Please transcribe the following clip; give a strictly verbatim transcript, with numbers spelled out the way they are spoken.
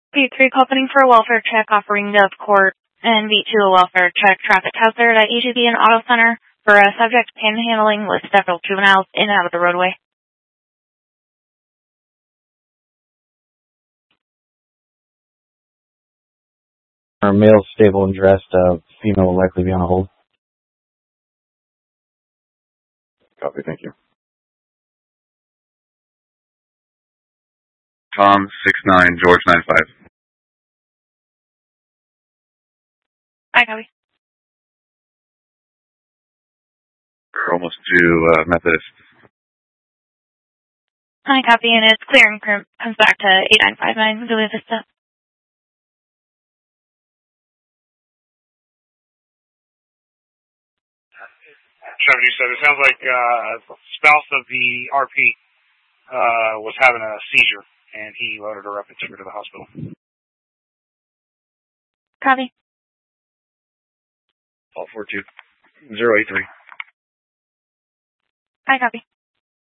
V three opening for a welfare check offering Dove Court, and V two a welfare check traffic hazard at E G B and Auto Center for a subject panhandling with several juveniles in and out of the roadway. Our male stable and dressed, uh, female will likely be on a hold. Copy, thank you. Tom six nine, George nine five. I copy. We're almost to uh, Methodist. I copy, and it's clear and comes back to eight nine five nine, Villa Vista. seventy-seven. It sounds like uh, spouse of the R P uh, was having a seizure, and he loaded her up and took her to the hospital. Copy. All four two zero eight three. I copy.